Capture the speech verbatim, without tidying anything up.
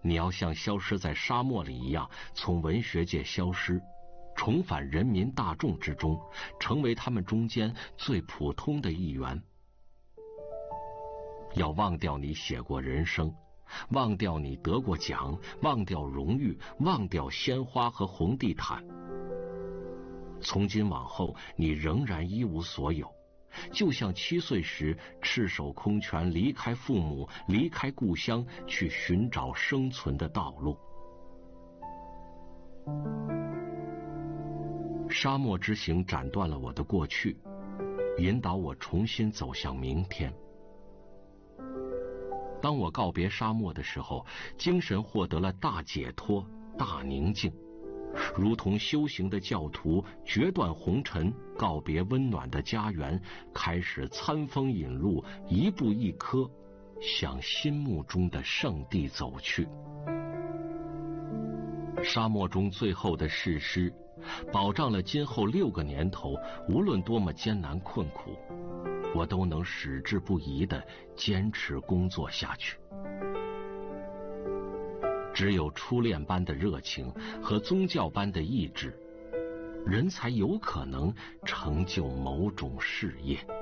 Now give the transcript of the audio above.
你要像消失在沙漠里一样，从文学界消失，重返人民大众之中，成为他们中间最普通的一员。要忘掉你写过人生，忘掉你得过奖，忘掉荣誉，忘掉鲜花和红地毯。从今往后，你仍然一无所有，就像七岁时赤手空拳离开父母，离开故乡，去寻找生存的道路。沙漠之行斩断了我的过去，引导我重新走向明天。当我告别沙漠的时候，精神获得了大解脱、大宁静，如同修行的教徒决断红尘，告别温暖的家园，开始餐风饮露，一步一磕，向心目中的圣地走去。沙漠中最后的誓师，保障了今后六个年头，无论多么艰难困苦，我都能矢志不移地坚持工作下去。只有初恋般的热情和宗教般的意志，人才有可能成就某种事业。